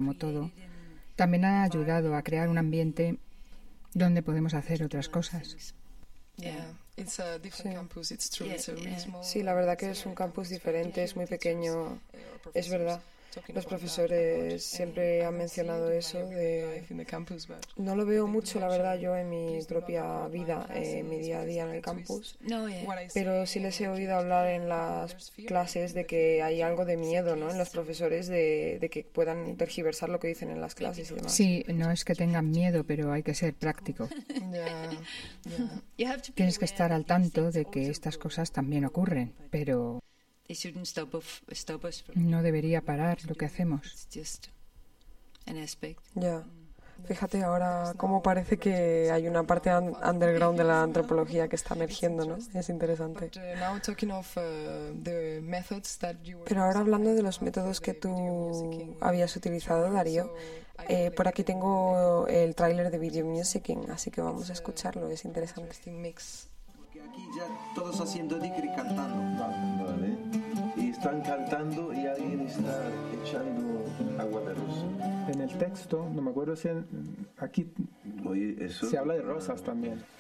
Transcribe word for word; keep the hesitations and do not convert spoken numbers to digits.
como todo, también ha ayudado a crear un ambiente donde podemos hacer otras cosas. Sí, la verdad que es un campus diferente, es muy pequeño, es verdad. Los profesores siempre han mencionado eso de... No lo veo mucho, la verdad, yo en mi propia vida, en mi día a día en el campus, pero sí les he oído hablar en las clases de que hay algo de miedo, ¿no?, en los profesores de, de que puedan tergiversar lo que dicen en las clases y demás. Sí, no es que tengan miedo, pero hay que ser práctico. Tienes que estar al tanto de que estas cosas también ocurren, pero no debería parar lo que hacemos. Ya. Fíjate ahora cómo parece que hay una parte un- underground de la antropología que está emergiendo, ¿no? Es interesante. Pero ahora hablando de los métodos que tú habías utilizado, Darío, eh, por aquí tengo el tráiler de Video Musicking, así que vamos a escucharlo, es interesante. Porque aquí ya todos haciendo dhikr y cantando. Vale. Y están cantando y alguien está echando agua de rosa. En el texto, no me acuerdo si en- aquí Oye, eso... se habla de rosas también.